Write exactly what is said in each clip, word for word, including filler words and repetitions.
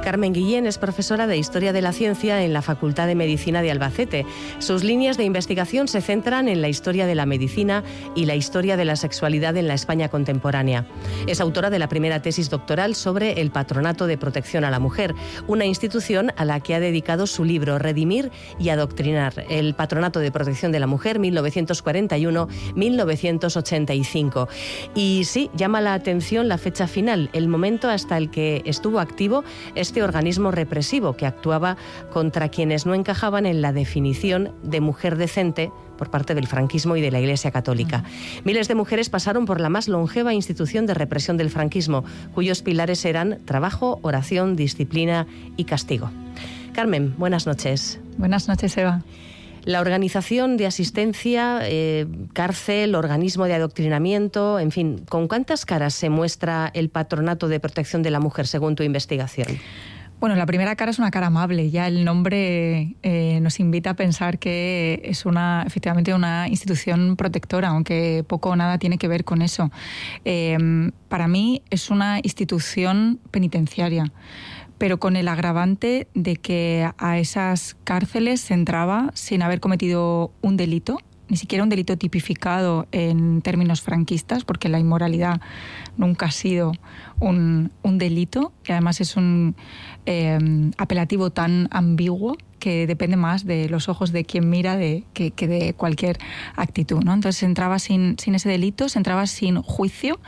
Carmen Guillén es profesora de Historia de la Ciencia en la Facultad de Medicina de Albacete. Sus líneas de investigación se centran en la historia de la medicina y la historia de la sexualidad en la España contemporánea. Es autora de la primera tesis doctoral sobre el Patronato de Protección a la Mujer, una institución a la que ha dedicado su libro Redimir y Adoctrinar, el Patronato de Protección de la Mujer mil novecientos cuarenta y uno a mil novecientos ochenta y cinco. Y sí, llama la atención la fecha final, el momento hasta el que estuvo activo este organismo represivo que actuaba contra quienes no encajaban en la definición de mujer decente por parte del franquismo y de la Iglesia Católica. Uh-huh. Miles de mujeres pasaron por la más longeva institución de represión del franquismo, cuyos pilares eran trabajo, oración, disciplina y castigo. Carmen, buenas noches. Buenas noches, Eva. La organización de asistencia, eh, cárcel, organismo de adoctrinamiento, en fin, ¿con cuántas caras se muestra el Patronato de Protección de la Mujer según tu investigación? Bueno, la primera cara es una cara amable. Ya el nombre eh, nos invita a pensar que es una, efectivamente una institución protectora, aunque poco o nada tiene que ver con eso. Eh, para mí es una institución penitenciaria, pero con el agravante de que a esas cárceles se entraba sin haber cometido un delito, ni siquiera un delito tipificado en términos franquistas, porque la inmoralidad nunca ha sido un, un delito, y además es un eh, apelativo tan ambiguo que depende más de los ojos de quien mira de, que, que de cualquier actitud, ¿no? Entonces se entraba sin, sin ese delito, se entraba sin juicio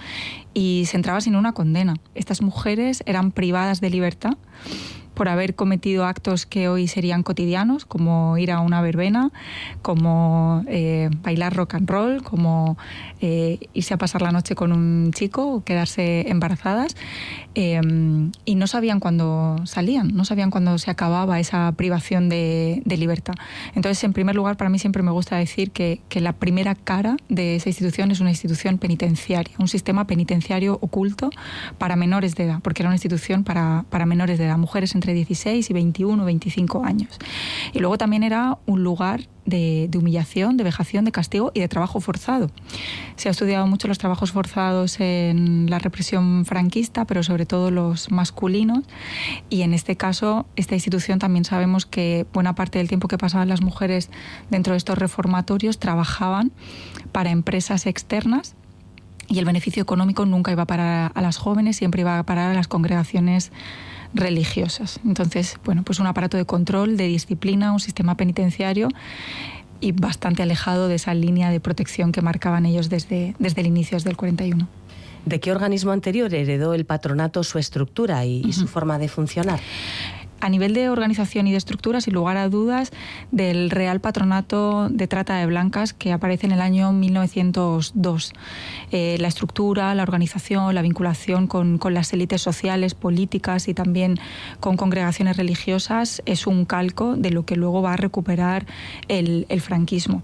y se entraba sin una condena. Estas mujeres eran privadas de libertad por haber cometido actos que hoy serían cotidianos, como ir a una verbena, como eh, bailar rock and roll, como eh, irse a pasar la noche con un chico o quedarse embarazadas, eh, y no sabían cuándo salían, no sabían cuándo se acababa esa privación de, de libertad. Entonces, en primer lugar, para mí siempre me gusta decir que, que la primera cara de esa institución es una institución penitenciaria, un sistema penitenciario oculto para menores de edad, porque era una institución para, para menores de edad, mujeres entre dieciséis y veintiuno, veinticinco años. Y luego también era un lugar de, de humillación, de vejación, de castigo y de trabajo forzado. Se ha estudiado mucho los trabajos forzados en la represión franquista, pero sobre todo los masculinos, y en este caso, esta institución también sabemos que buena parte del tiempo que pasaban las mujeres dentro de estos reformatorios trabajaban para empresas externas, y el beneficio económico nunca iba a parar a las jóvenes, siempre iba a parar a las congregaciones religiosas. Entonces, bueno, pues un aparato de control, de disciplina, un sistema penitenciario y bastante alejado de esa línea de protección que marcaban ellos desde, desde el inicio, desde el cuarenta y uno. ¿De qué organismo anterior heredó el patronato su estructura y, uh-huh. y su forma de funcionar? A nivel de organización y de estructura, sin lugar a dudas, del Real Patronato de Trata de Blancas, que aparece en el año mil novecientos dos. Eh, la estructura, la organización, la vinculación con, con las élites sociales, políticas y también con congregaciones religiosas es un calco de lo que luego va a recuperar el, el franquismo.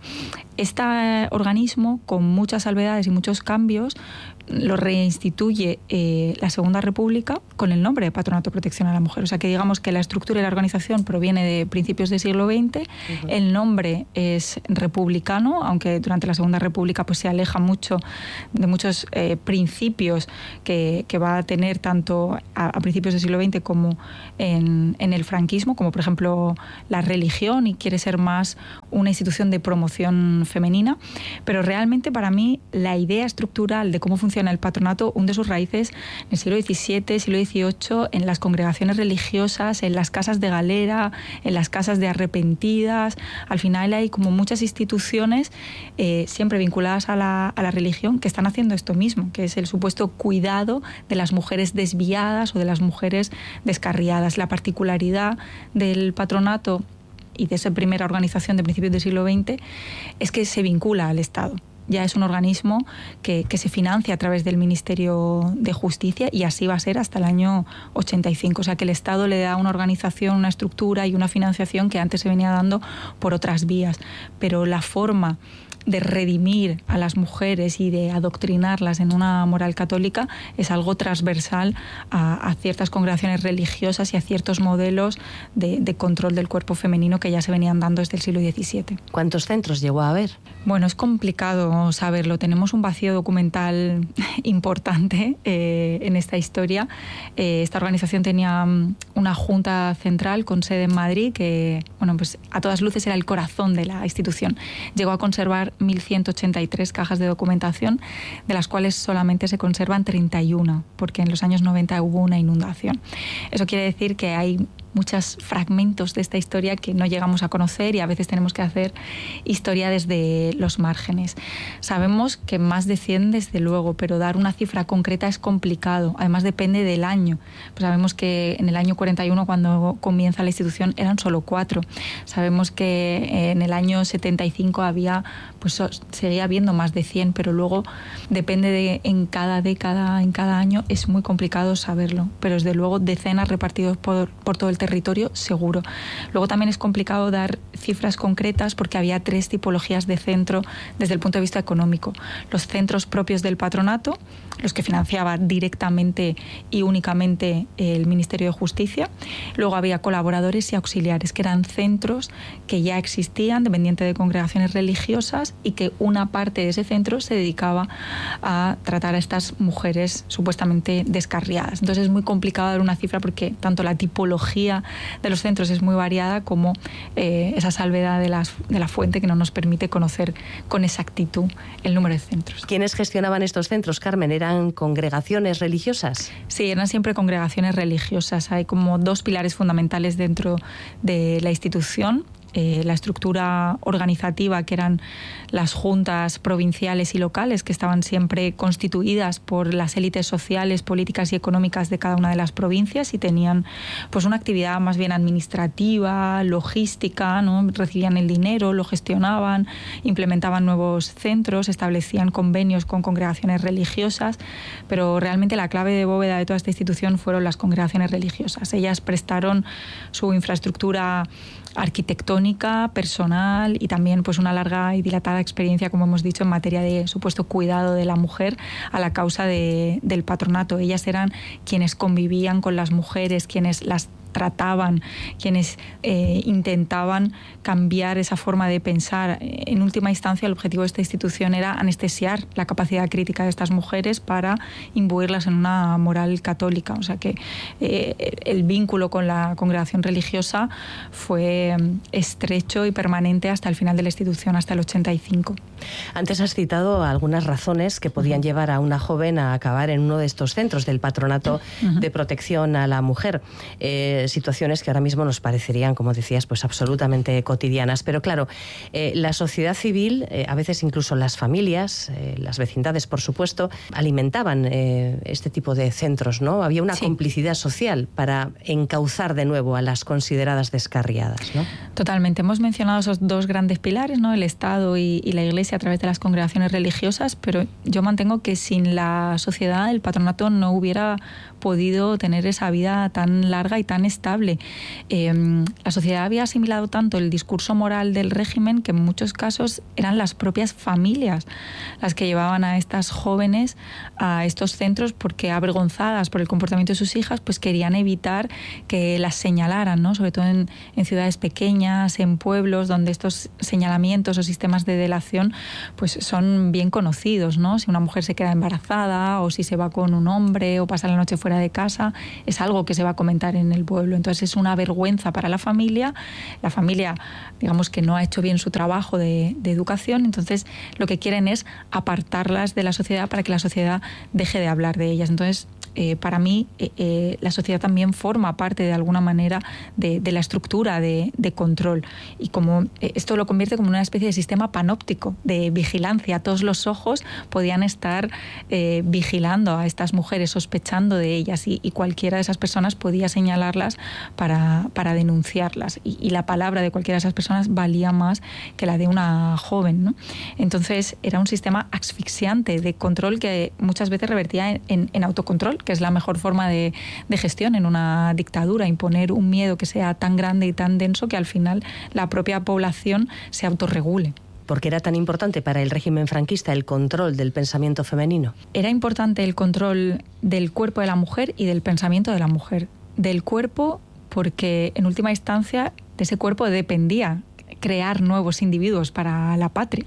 Este organismo, con muchas salvedades y muchos cambios, lo reinstituye eh, la Segunda República con el nombre de Patronato de Protección a la Mujer. O sea que digamos que la estructura y la organización proviene de principios del siglo veinte, uh-huh. el nombre es republicano, aunque durante la Segunda República pues, se aleja mucho de muchos eh, principios que, que va a tener tanto a, a principios del siglo veinte como en, en el franquismo, como por ejemplo la religión, y quiere ser más una institución de promoción femenina. Pero realmente para mí la idea estructural de cómo funciona el patronato hunde sus raíces en el siglo diecisiete, siglo dieciocho, en las congregaciones religiosas, en las casas de galera, en las casas de arrepentidas. Al final hay como muchas instituciones eh, siempre vinculadas a la, a la religión que están haciendo esto mismo, que es el supuesto cuidado de las mujeres desviadas o de las mujeres descarriadas. La particularidad del patronato y de esa primera organización de principios del siglo veinte es que se vincula al Estado. Ya es un organismo que, que se financia a través del Ministerio de Justicia, y así va a ser hasta el año ochenta y cinco. O sea que el Estado le da una organización, una estructura y una financiación que antes se venía dando por otras vías. Pero la forma de redimir a las mujeres y de adoctrinarlas en una moral católica es algo transversal a, a ciertas congregaciones religiosas y a ciertos modelos de, de control del cuerpo femenino que ya se venían dando desde el siglo diecisiete. ¿Cuántos centros llegó a haber? Bueno, es complicado saberlo. Tenemos un vacío documental importante eh, en esta historia. Eh, esta organización tenía una junta central con sede en Madrid que, bueno, pues a todas luces era el corazón de la institución. Llegó a conservar mil ciento ochenta y tres cajas de documentación, de las cuales solamente se conservan treinta y una, porque en los años noventa hubo una inundación. Eso quiere decir que hay muchos fragmentos de esta historia que no llegamos a conocer y a veces tenemos que hacer historia desde los márgenes. Sabemos que más de cien desde luego, pero dar una cifra concreta es complicado. Además depende del año. Pues sabemos que en el año cuarenta y uno, cuando comienza la institución, eran solo cuatro. Sabemos que en el año setenta y cinco había, pues seguía habiendo más de cien, pero luego depende de en cada década, en cada año, es muy complicado saberlo. Pero desde luego decenas repartidos por, por todo el territorio, seguro. Luego también es complicado dar cifras concretas porque había tres tipologías de centro desde el punto de vista económico. Los centros propios del patronato, los que financiaba directamente y únicamente el Ministerio de Justicia. Luego había colaboradores y auxiliares, que eran centros que ya existían, dependientes de congregaciones religiosas, y que una parte de ese centro se dedicaba a tratar a estas mujeres supuestamente descarriadas. Entonces es muy complicado dar una cifra porque tanto la tipología de los centros es muy variada como eh, esa salvedad de, las, de la fuente que no nos permite conocer con exactitud el número de centros. ¿Quiénes gestionaban estos centros, Carmen? ¿Eran congregaciones religiosas? Sí, eran siempre congregaciones religiosas. Hay como dos pilares fundamentales dentro de la institución. Eh, la estructura organizativa, que eran las juntas provinciales y locales, que estaban siempre constituidas por las élites sociales, políticas y económicas de cada una de las provincias y tenían pues una actividad más bien administrativa, logística, ¿no? Recibían el dinero, lo gestionaban, implementaban nuevos centros, establecían convenios con congregaciones religiosas, pero realmente la clave de bóveda de toda esta institución fueron las congregaciones religiosas. Ellas prestaron su infraestructura arquitectónica, personal y también pues una larga y dilatada experiencia, como hemos dicho, en materia de supuesto cuidado de la mujer a la causa de, del patronato. Ellas eran quienes convivían con las mujeres, quienes las trataban, quienes eh, intentaban cambiar esa forma de pensar. En última instancia, el objetivo de esta institución era anestesiar la capacidad crítica de estas mujeres para imbuirlas en una moral católica. O sea que eh, el vínculo con la congregación religiosa fue estrecho y permanente hasta el final de la institución, hasta el ochenta y cinco. Antes has citado algunas razones que podían uh-huh. llevar a una joven a acabar en uno de estos centros del Patronato uh-huh. de Protección a la Mujer. Eh, situaciones que ahora mismo nos parecerían, como decías, pues absolutamente cotidianas. Pero claro, eh, la sociedad civil, eh, a veces incluso las familias, eh, las vecindades, por supuesto, alimentaban eh, este tipo de centros, ¿no? Había una sí. complicidad social para encauzar de nuevo a las consideradas descarriadas, ¿no? Totalmente. Hemos mencionado esos dos grandes pilares, ¿no? El Estado y, y la Iglesia a través de las congregaciones religiosas, pero yo mantengo que sin la sociedad el patronato no hubiera podido tener esa vida tan larga y tan estable. Eh, la sociedad había asimilado tanto el discurso moral del régimen que en muchos casos eran las propias familias las que llevaban a estas jóvenes a estos centros porque, avergonzadas por el comportamiento de sus hijas, pues querían evitar que las señalaran, ¿no? Sobre todo en, en ciudades pequeñas, en pueblos donde estos señalamientos o sistemas de delación pues son bien conocidos, ¿no? Si una mujer se queda embarazada o si se va con un hombre o pasa la noche fuera de casa, es algo que se va a comentar en el pueblo. Entonces es una vergüenza para la familia. La familia, digamos que no ha hecho bien su trabajo de, de educación, entonces lo que quieren es apartarlas de la sociedad para que la sociedad deje de hablar de ellas. Entonces, Eh, para mí, eh, eh, la sociedad también forma parte de alguna manera de, de la estructura de, de control. Y como eh, esto lo convierte como una especie de sistema panóptico de vigilancia. Todos los ojos podían estar eh, vigilando a estas mujeres, sospechando de ellas, y, y cualquiera de esas personas podía señalarlas para, para denunciarlas. Y, y la palabra de cualquiera de esas personas valía más que la de una joven, ¿no? Entonces, era un sistema asfixiante de control que muchas veces revertía en, en, en autocontrol, que es la mejor forma de, de gestión en una dictadura, imponer un miedo que sea tan grande y tan denso que al final la propia población se autorregule. ¿Por qué era tan importante para el régimen franquista el control del pensamiento femenino? Era importante el control del cuerpo de la mujer y del pensamiento de la mujer. Del cuerpo, porque en última instancia de ese cuerpo dependía crear nuevos individuos para la patria.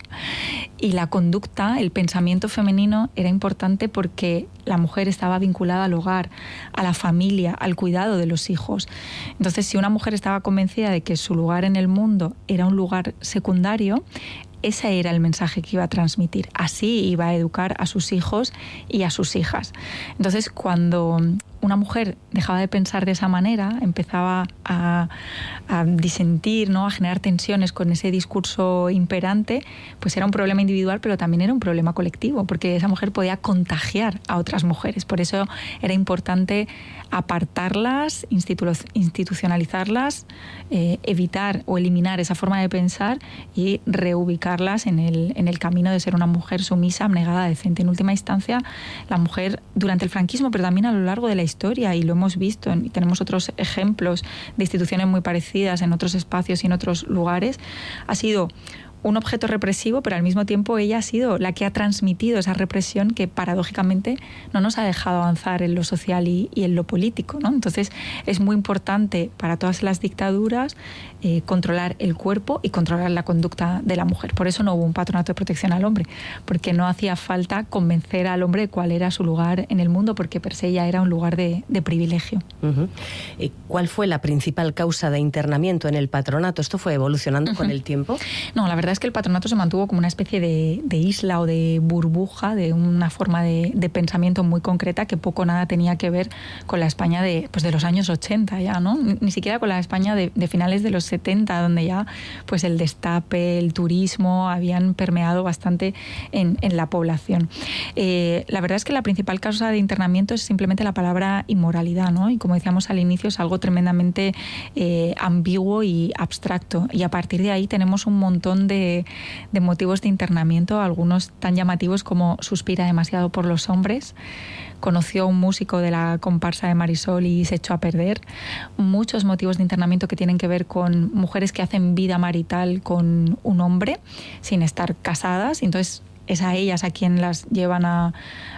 Y la conducta, el pensamiento femenino era importante porque la mujer estaba vinculada al hogar, a la familia, al cuidado de los hijos. Entonces, si una mujer estaba convencida de que su lugar en el mundo era un lugar secundario, ese era el mensaje que iba a transmitir. Así iba a educar a sus hijos y a sus hijas. Entonces, cuando una mujer dejaba de pensar de esa manera, empezaba a, a disentir, ¿no?, a generar tensiones con ese discurso imperante, pues era un problema individual, pero también era un problema colectivo, porque esa mujer podía contagiar a otras mujeres. Por eso era importante apartarlas, institu- institucionalizarlas, eh, evitar o eliminar esa forma de pensar y reubicarlas en el, en el camino de ser una mujer sumisa, abnegada, decente. En última instancia, la mujer durante el franquismo, pero también a lo largo de la historia, y lo hemos visto, y tenemos otros ejemplos de instituciones muy parecidas en otros espacios y en otros lugares, ha sido un objeto represivo, pero al mismo tiempo ella ha sido la que ha transmitido esa represión que paradójicamente no nos ha dejado avanzar en lo social y, y en lo político, ¿no? Entonces es muy importante para todas las dictaduras eh, controlar el cuerpo y controlar la conducta de la mujer. Por eso no hubo un patronato de protección al hombre, porque no hacía falta convencer al hombre de cuál era su lugar en el mundo, porque per se ya era un lugar de, de privilegio. Uh-huh. ¿Cuál fue la principal causa de internamiento en el patronato? ¿Esto fue evolucionando uh-huh. con el tiempo? No, la verdad es que el patronato se mantuvo como una especie de, de isla o de burbuja, de una forma de, de pensamiento muy concreta que poco o nada tenía que ver con la España de, pues de los años ochenta ya, ¿no? Ni, ni siquiera con la España de, de finales de los setenta, donde ya pues el destape, el turismo habían permeado bastante en, en la población. Eh, la verdad es que la principal causa de internamiento es simplemente la palabra inmoralidad, ¿no? Y como decíamos al inicio, es algo tremendamente eh, ambiguo y abstracto. Y a partir de ahí tenemos un montón de De, de motivos de internamiento, algunos tan llamativos como suspira demasiado por los hombres, conoció a un músico de la comparsa de Marisol y se echó a perder, muchos motivos de internamiento que tienen que ver con mujeres que hacen vida marital con un hombre sin estar casadas, y entonces es a ellas a quien las llevan a,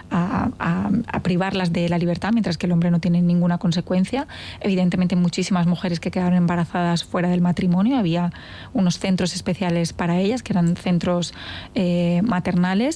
a, a, a privarlas de la libertad, mientras que el hombre no tiene ninguna consecuencia. Evidentemente muchísimas mujeres que quedaron embarazadas fuera del matrimonio, había unos centros especiales para ellas, que eran centros eh, maternales,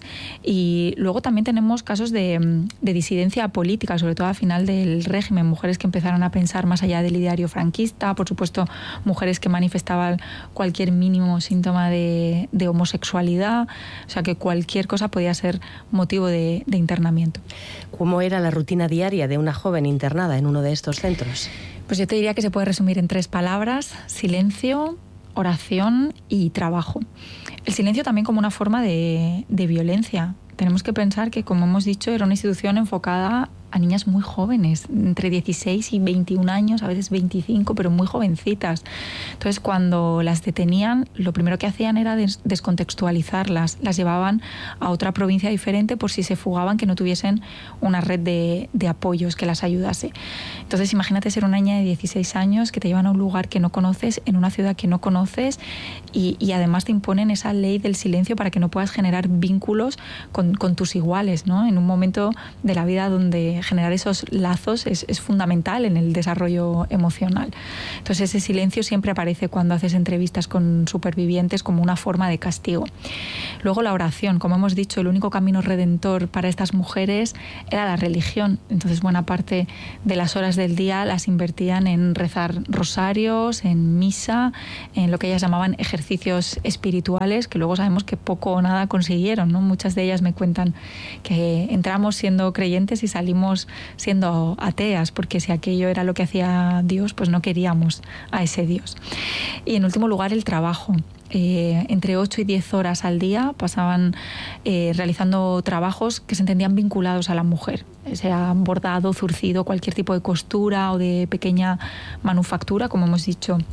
y luego también tenemos casos de, de disidencia política, sobre todo al final del régimen, mujeres que empezaron a pensar más allá del ideario franquista, por supuesto mujeres que manifestaban cualquier mínimo síntoma de, de homosexualidad, o sea que cualquier Cualquier cosa podía ser motivo de, de internamiento. ¿Cómo era la rutina diaria de una joven internada en uno de estos centros? Pues yo te diría que se puede resumir en tres palabras: silencio, oración y trabajo. El silencio también como una forma de, de violencia. Tenemos que pensar que, como hemos dicho, era una institución enfocada a niñas muy jóvenes, entre dieciséis y veintiún años, a veces veinticinco, pero muy jovencitas. Entonces, cuando las detenían, lo primero que hacían era des- descontextualizarlas. Las llevaban a otra provincia diferente por si se fugaban, que no tuviesen una red de, de apoyos que las ayudase. Entonces, imagínate ser una niña de dieciséis años que te llevan a un lugar que no conoces, en una ciudad que no conoces, y, y además te imponen esa ley del silencio para que no puedas generar vínculos con, con tus iguales, ¿no? En un momento de la vida donde generar esos lazos es, es fundamental en el desarrollo emocional. Entonces ese silencio siempre aparece cuando haces entrevistas con supervivientes como una forma de castigo. Luego la oración, como hemos dicho, el único camino redentor para estas mujeres era la religión. Entonces buena parte de las horas del día las invertían en rezar rosarios, en misa, en lo que ellas llamaban ejercicios espirituales, que luego sabemos que poco o nada consiguieron, ¿no? Muchas de ellas me cuentan que entramos siendo creyentes y salimos siendo ateas, porque si aquello era lo que hacía Dios, pues no queríamos a ese Dios. Y en último lugar, el trabajo. Eh, entre ocho y diez horas al día pasaban eh, realizando trabajos que se entendían vinculados a la mujer, sea bordado, zurcido, cualquier tipo de costura o de pequeña manufactura, como hemos dicho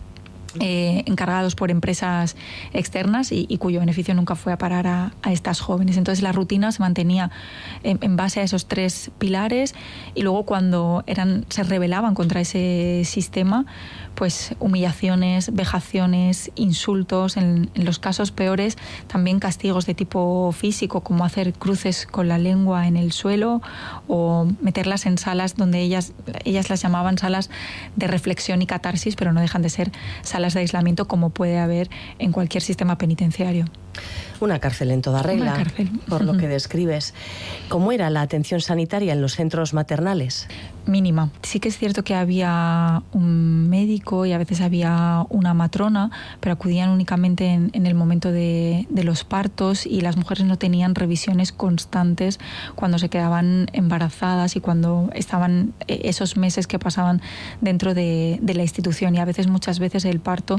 Eh, encargados por empresas externas y, y cuyo beneficio nunca fue a parar a, a estas jóvenes. Entonces la rutina se mantenía en, en base a esos tres pilares y luego cuando eran, se rebelaban contra ese sistema, pues humillaciones, vejaciones, insultos, en, en los casos peores también castigos de tipo físico, como hacer cruces con la lengua en el suelo o meterlas en salas donde ellas, ellas las llamaban salas de reflexión y catarsis, pero no dejan de ser salas de aislamiento como puede haber en cualquier sistema penitenciario. Una cárcel en toda regla, por lo que describes. ¿Cómo era la atención sanitaria en los centros maternales? Mínima. Sí que es cierto que había un médico y a veces había una matrona, pero acudían únicamente en, en el momento de, de los partos y las mujeres no tenían revisiones constantes cuando se quedaban embarazadas y cuando estaban esos meses que pasaban dentro de, de la institución. Y a veces, muchas veces, el parto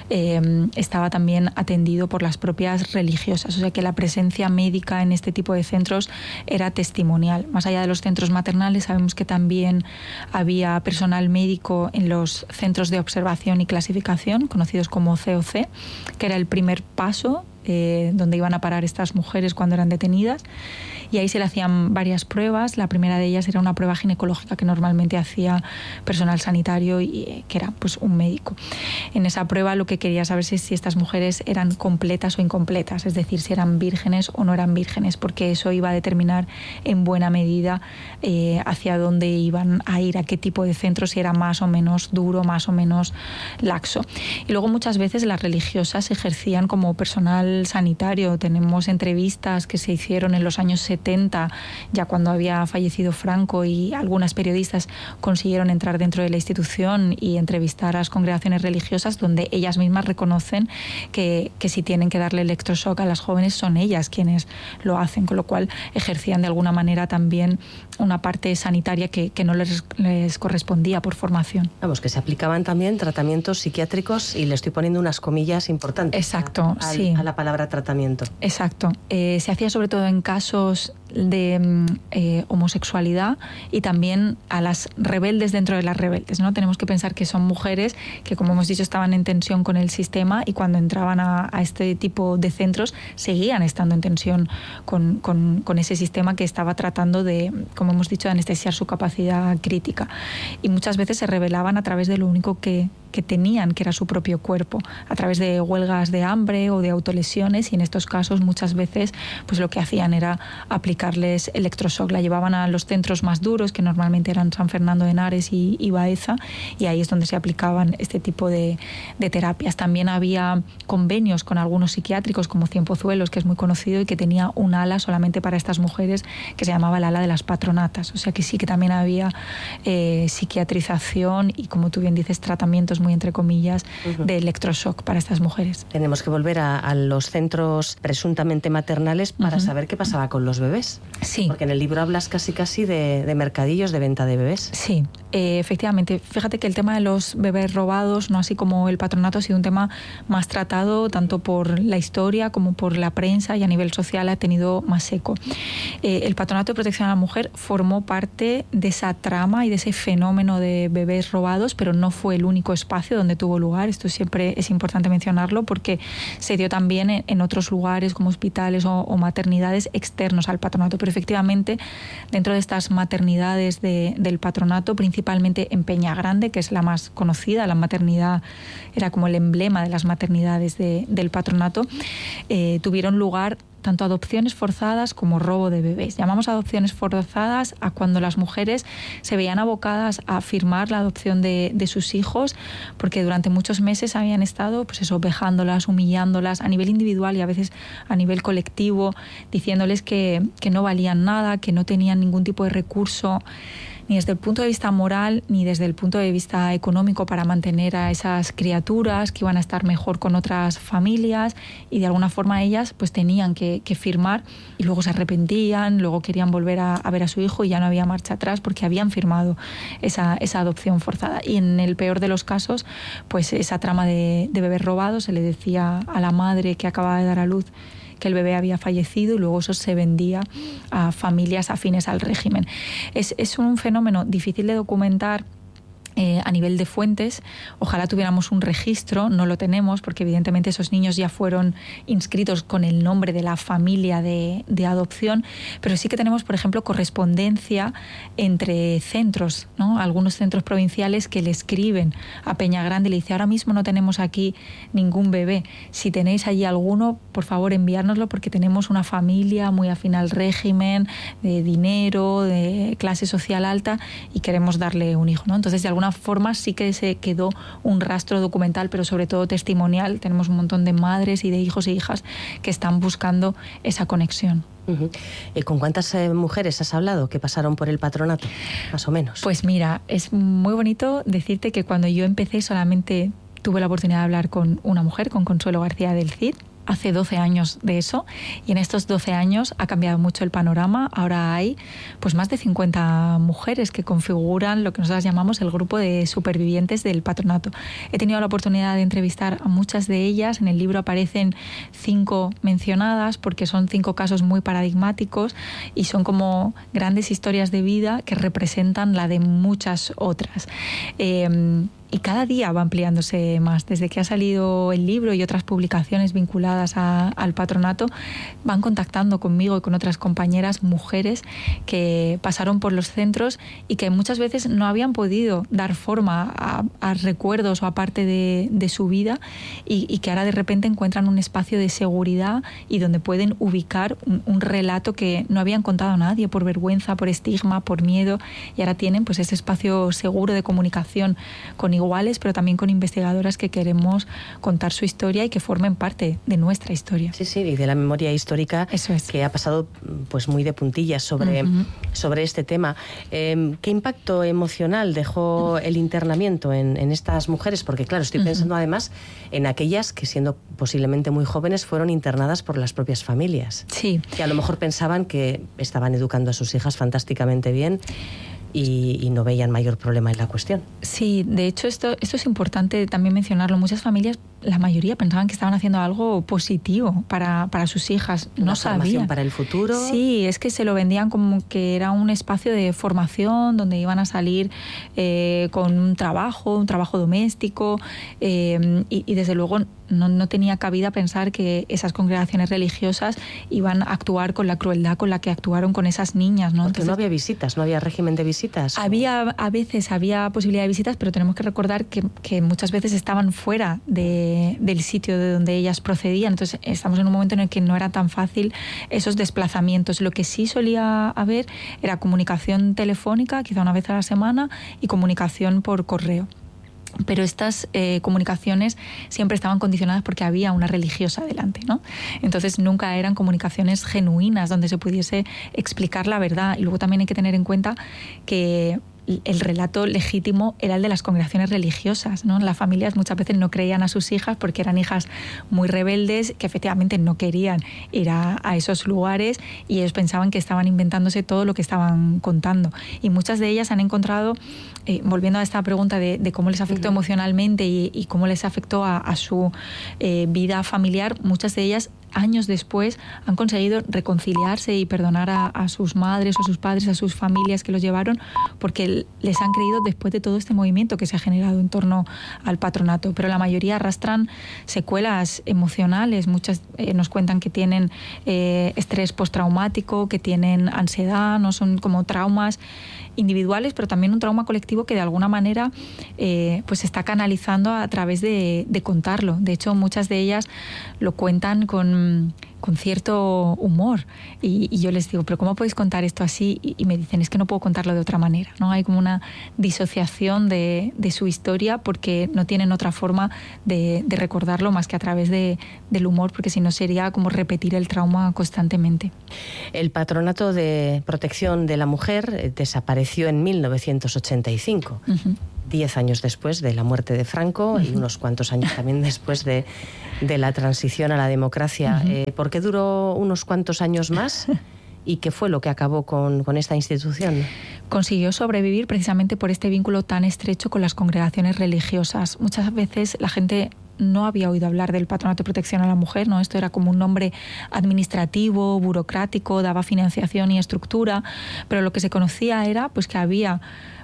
eh, estaba también atendido por las propias religiosas. O sea que la presencia médica en este tipo de centros era testimonial. Más allá de los centros maternales, sabemos que también había personal médico en los centros de observación y clasificación, conocidos como C O C, que era el primer paso eh, donde iban a parar estas mujeres cuando eran detenidas. Y ahí se le hacían varias pruebas. La primera de ellas era una prueba ginecológica que normalmente hacía personal sanitario y que era pues un médico. En esa prueba lo que quería saber es si estas mujeres eran completas o incompletas, es decir, si eran vírgenes o no eran vírgenes, porque eso iba a determinar en buena medida eh, hacia dónde iban a ir, a qué tipo de centro, si era más o menos duro, más o menos laxo. Y luego muchas veces las religiosas ejercían como personal sanitario. Tenemos entrevistas que se hicieron en los años setenta, ya cuando había fallecido Franco, y algunas periodistas consiguieron entrar dentro de la institución y entrevistar a las congregaciones religiosas, donde ellas mismas reconocen que, que si tienen que darle electroshock a las jóvenes son ellas quienes lo hacen, con lo cual ejercían de alguna manera también una parte sanitaria que, que no les, les correspondía por formación. Vamos, que se aplicaban también tratamientos psiquiátricos, y le estoy poniendo unas comillas importantes. Exacto, a, a, sí. a la palabra tratamiento. Exacto. Eh, se hacía sobre todo en casos de eh, homosexualidad y también a las rebeldes dentro de las rebeldes, ¿no? Tenemos que pensar que son mujeres que, como hemos dicho, estaban en tensión con el sistema y cuando entraban a, a este tipo de centros seguían estando en tensión con, con, con ese sistema que estaba tratando de, como hemos dicho, de anestesiar su capacidad crítica. Y muchas veces se rebelaban a través de lo único que que tenían, que era su propio cuerpo, a través de huelgas de hambre o de autolesiones, y en estos casos muchas veces pues lo que hacían era aplicarles electroshock. La llevaban a los centros más duros, que normalmente eran San Fernando de Henares y, y Baeza, y ahí es donde se aplicaban este tipo de, de terapias. También había convenios con algunos psiquiátricos como Cienpozuelos, que es muy conocido y que tenía un ala solamente para estas mujeres que se llamaba el ala de las patronatas. O sea que sí que también había eh, psiquiatrización y, como tú bien dices, tratamientos muy entre comillas, uh-huh. de electroshock para estas mujeres. Tenemos que volver a, a los centros presuntamente maternales para uh-huh. saber qué pasaba con los bebés. Sí. Porque en el libro hablas casi casi de, de mercadillos de venta de bebés. Sí, eh, efectivamente. Fíjate que el tema de los bebés robados, no así como el patronato, ha sido un tema más tratado tanto por la historia como por la prensa, y a nivel social ha tenido más eco. Eh, el Patronato de Protección a la Mujer formó parte de esa trama y de ese fenómeno de bebés robados, pero no fue el único espacio donde tuvo lugar. Esto siempre es importante mencionarlo porque se dio también en, en otros lugares como hospitales o, o maternidades externos al patronato, pero efectivamente dentro de estas maternidades de, del patronato, principalmente en Peña Grande, que es la más conocida, la maternidad era como el emblema de las maternidades de, del patronato, eh, tuvieron lugar tanto adopciones forzadas como robo de bebés. Llamamos adopciones forzadas a cuando las mujeres se veían abocadas a firmar la adopción de, de sus hijos, porque durante muchos meses habían estado, pues eso, vejándolas, humillándolas a nivel individual y a veces a nivel colectivo, diciéndoles que, que no valían nada, que no tenían ningún tipo de recurso, ni desde el punto de vista moral ni desde el punto de vista económico, para mantener a esas criaturas, que iban a estar mejor con otras familias, y de alguna forma ellas pues tenían que, que firmar, y luego se arrepentían, luego querían volver a, a ver a su hijo y ya no había marcha atrás porque habían firmado esa, esa adopción forzada. Y en el peor de los casos, pues esa trama de, de bebés robados, se le decía a la madre que acababa de dar a luz que el bebé había fallecido, y luego eso se vendía a familias afines al régimen. Es, es un fenómeno difícil de documentar Eh, a nivel de fuentes, ojalá tuviéramos un registro, no lo tenemos porque evidentemente esos niños ya fueron inscritos con el nombre de la familia de, de adopción, pero sí que tenemos, por ejemplo, correspondencia entre centros, ¿no? Algunos centros provinciales que le escriben a Peña Grande y le dice: ahora mismo no tenemos aquí ningún bebé, si tenéis allí alguno, por favor enviárnoslo porque tenemos una familia muy afín al régimen, de dinero, de clase social alta y queremos darle un hijo, ¿no? Entonces, de alguna forma sí que se quedó un rastro documental, pero sobre todo testimonial. Tenemos un montón de madres y de hijos e hijas que están buscando esa conexión. Uh-huh. ¿Y con cuántas eh, mujeres has hablado que pasaron por el patronato, más o menos? Pues mira, es muy bonito decirte que cuando yo empecé solamente tuve la oportunidad de hablar con una mujer, con Consuelo García del Cid. Hace doce años de eso, y en estos doce años ha cambiado mucho el panorama. Ahora hay pues más de cincuenta mujeres que configuran lo que nosotros llamamos el grupo de supervivientes del patronato. He tenido la oportunidad de entrevistar a muchas de ellas. En el libro aparecen cinco mencionadas porque son cinco casos muy paradigmáticos y son como grandes historias de vida que representan la de muchas otras. Eh, Y cada día va ampliándose más. Desde que ha salido el libro y otras publicaciones vinculadas a, al patronato, van contactando conmigo y con otras compañeras mujeres que pasaron por los centros y que muchas veces no habían podido dar forma a, a recuerdos o a parte de, de su vida y, y que ahora de repente encuentran un espacio de seguridad y donde pueden ubicar un, un relato que no habían contado a nadie por vergüenza, por estigma, por miedo, y ahora tienen pues ese espacio seguro de comunicación con iguales, pero también con investigadoras que queremos contar su historia y que formen parte de nuestra historia. Sí, sí, y de la memoria histórica. Eso es. Que ha pasado pues muy de puntillas sobre, uh-huh. sobre este tema. Eh, ¿Qué impacto emocional dejó el internamiento en, en estas mujeres? Porque claro, estoy pensando uh-huh. además en aquellas que, siendo posiblemente muy jóvenes, fueron internadas por las propias familias. Sí. Que a lo mejor pensaban que estaban educando a sus hijas fantásticamente bien Y, y no veían mayor problema en la cuestión. Sí, de hecho esto, esto es importante también mencionarlo. Muchas familias, la mayoría pensaban que estaban haciendo algo positivo para, para sus hijas. Una no formación sabían. Para el futuro. Sí, es que se lo vendían como que era un espacio de formación donde iban a salir eh, con un trabajo, un trabajo doméstico eh, y, y desde luego no, no tenía cabida pensar que esas congregaciones religiosas iban a actuar con la crueldad con la que actuaron con esas niñas, ¿no? Porque Entonces, no había visitas, no había régimen de visitas. Había, a veces había posibilidad de visitas, pero tenemos que recordar que, que muchas veces estaban fuera de, del sitio de donde ellas procedían. Entonces estamos en un momento en el que no era tan fácil esos desplazamientos. Lo que sí solía haber era comunicación telefónica, quizá una vez a la semana, y comunicación por correo. Pero estas eh, comunicaciones siempre estaban condicionadas porque había una religiosa delante, ¿no? Entonces nunca eran comunicaciones genuinas donde se pudiese explicar la verdad. Y luego también hay que tener en cuenta que el relato legítimo era el de las congregaciones religiosas, ¿no? Las familias muchas veces no creían a sus hijas porque eran hijas muy rebeldes que efectivamente no querían ir a, a esos lugares y ellos pensaban que estaban inventándose todo lo que estaban contando. Y muchas de ellas han encontrado, eh, volviendo a esta pregunta de, de cómo les afectó uh-huh. emocionalmente y, y cómo les afectó a, a su eh, vida familiar, muchas de ellas años después han conseguido reconciliarse y perdonar a, a sus madres o a sus padres, a sus familias que los llevaron, porque les han creído después de todo este movimiento que se ha generado en torno al patronato. Pero la mayoría arrastran secuelas emocionales. Muchas eh, nos cuentan que tienen eh, estrés postraumático, que tienen ansiedad, no son como traumas individuales, pero también un trauma colectivo que de alguna manera eh, pues se está canalizando a través de, de contarlo. De hecho, muchas de ellas lo cuentan con, con cierto humor y, y yo les digo, ¿pero cómo podéis contar esto así? Y, y me dicen, es que no puedo contarlo de otra manera, ¿no? Hay como una disociación de, de su historia porque no tienen otra forma de, de recordarlo más que a través de, del humor, porque si no sería como repetir el trauma constantemente. El Patronato de Protección de la Mujer desapareció en mil novecientos ochenta y cinco, uh-huh. diez años después de la muerte de Franco uh-huh. y unos cuantos años también después de, de la transición a la democracia. Uh-huh. Eh, ¿Por qué duró unos cuantos años más? ¿Y qué fue lo que acabó con, con esta institución? Consiguió sobrevivir precisamente por este vínculo tan estrecho con las congregaciones religiosas. Muchas veces la gente no había oído hablar del Patronato de Protección a la Mujer, ¿no? Esto era como un nombre administrativo, burocrático, daba financiación y estructura, pero lo que se conocía era pues que había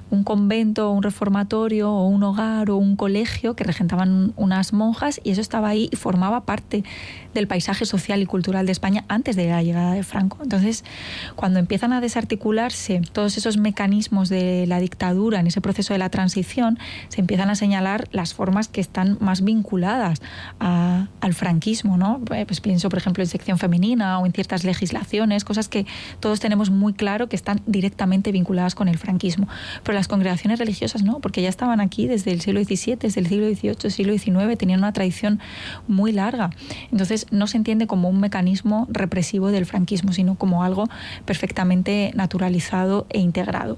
un convento, un reformatorio o un hogar o un colegio que regentaban unas monjas, y eso estaba ahí y formaba parte del paisaje social y cultural de España antes de la llegada de Franco. Entonces, cuando empiezan a desarticularse todos esos mecanismos de la dictadura en ese proceso de la transición, se empiezan a señalar las formas que están más vinculadas a, al franquismo, ¿no? Pues pienso, por ejemplo, en sección femenina o en ciertas legislaciones, cosas que todos tenemos muy claro que están directamente vinculadas con el franquismo. Pero las congregaciones religiosas no, porque ya estaban aquí desde el siglo diecisiete, desde el siglo dieciocho, siglo diecinueve, tenían una tradición muy larga. Entonces, no se entiende como un mecanismo represivo del franquismo, sino como algo perfectamente naturalizado e integrado.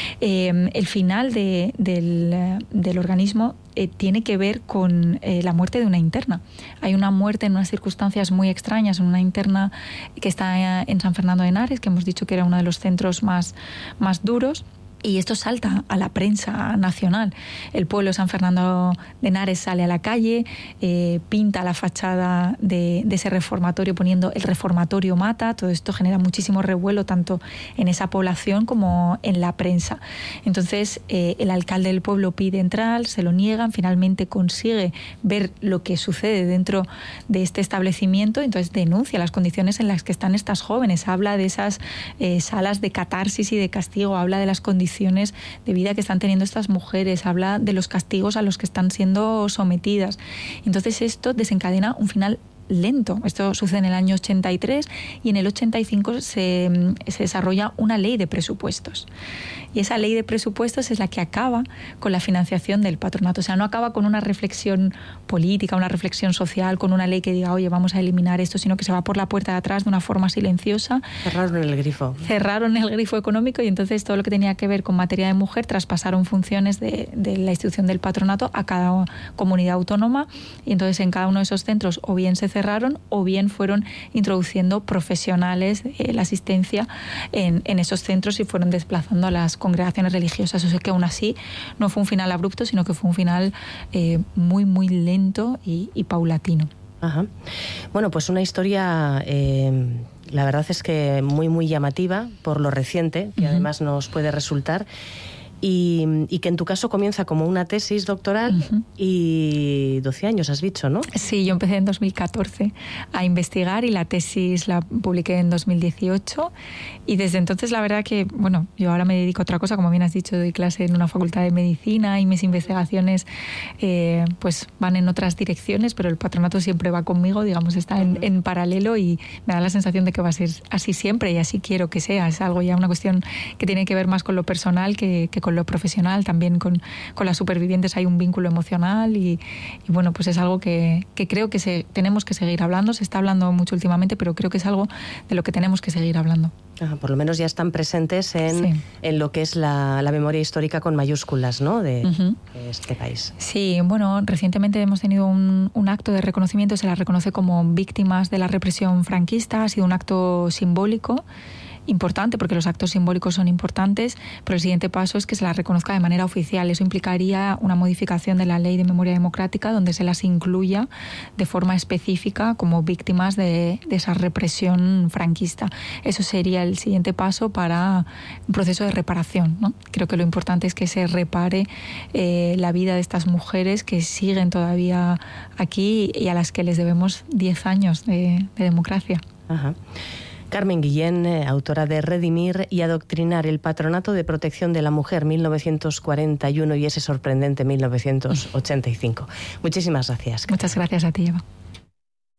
Eh, el final de, del, del organismo eh, tiene que ver con eh, la muerte de una interna. Hay una muerte en unas circunstancias muy extrañas, en una interna que está en San Fernando de Henares, que hemos dicho que era uno de los centros más, más duros. Y esto salta a la prensa nacional. El pueblo de San Fernando de Henares sale a la calle, eh, pinta la fachada de, de ese reformatorio poniendo "el reformatorio mata". Todo esto genera muchísimo revuelo tanto en esa población como en la prensa. Entonces eh, el alcalde del pueblo pide entrar, se lo niegan, finalmente consigue ver lo que sucede dentro de este establecimiento, entonces denuncia las condiciones en las que están estas jóvenes, habla de esas eh, salas de catarsis y de castigo, habla de las condiciones de vida que están teniendo estas mujeres, habla de los castigos a los que están siendo sometidas. Entonces esto desencadena un final lento. Esto sucede en el año ochenta y tres y en el ochenta y cinco se, se desarrolla una ley de presupuestos. Y esa ley de presupuestos es la que acaba con la financiación del patronato. O sea, no acaba con una reflexión política, una reflexión social, con una ley que diga, oye, vamos a eliminar esto, sino que se va por la puerta de atrás de una forma silenciosa. Cerraron el grifo. Cerraron el grifo económico y entonces todo lo que tenía que ver con materia de mujer traspasaron funciones de, de la institución del patronato a cada comunidad autónoma, y entonces en cada uno de esos centros o bien se cerraron o bien fueron introduciendo profesionales de la asistencia en, en esos centros y fueron desplazando a las congregaciones religiosas. O sea que aún así no fue un final abrupto, sino que fue un final eh, muy, muy lento y, y paulatino. Ajá. Bueno, pues una historia, eh, la verdad es que muy, muy llamativa por lo reciente, que uh-huh. además nos puede resultar. Y, y que en tu caso comienza como una tesis doctoral uh-huh. y doce años has dicho, ¿no? Sí, yo empecé en dos mil catorce a investigar y la tesis la publiqué en dos mil dieciocho y desde entonces la verdad que, bueno, yo ahora me dedico a otra cosa, como bien has dicho, doy clase en una facultad de medicina y mis investigaciones eh, pues van en otras direcciones, pero el patronato siempre va conmigo, digamos, está en, en paralelo y me da la sensación de que va a ser así siempre y así quiero que sea. Es algo ya una cuestión que tiene que ver más con lo personal que, que con lo profesional, también con, con las supervivientes hay un vínculo emocional y, y bueno, pues es algo que, que creo que se, tenemos que seguir hablando, se está hablando mucho últimamente, pero creo que es algo de lo que tenemos que seguir hablando. Ah, por lo menos ya están presentes en, sí. en lo que es la, la memoria histórica con mayúsculas, ¿no?, de, uh-huh. de este país. Sí, bueno, recientemente hemos tenido un, un acto de reconocimiento, se las reconoce como víctimas de la represión franquista, ha sido un acto simbólico, importante, porque los actos simbólicos son importantes, pero el siguiente paso es que se las reconozca de manera oficial. Eso implicaría una modificación de la Ley de Memoria Democrática donde se las incluya de forma específica como víctimas de, de esa represión franquista. Eso sería el siguiente paso para un proceso de reparación, ¿no? Creo que lo importante es que se repare eh, la vida de estas mujeres que siguen todavía aquí y a las que les debemos diez años de, de democracia. Ajá. Carmen Guillén, autora de Redimir y Adoctrinar, el Patronato de Protección de la Mujer, mil novecientos cuarenta y uno y ese sorprendente mil novecientos ochenta y cinco. Muchísimas gracias. Muchas gracias a ti, Eva.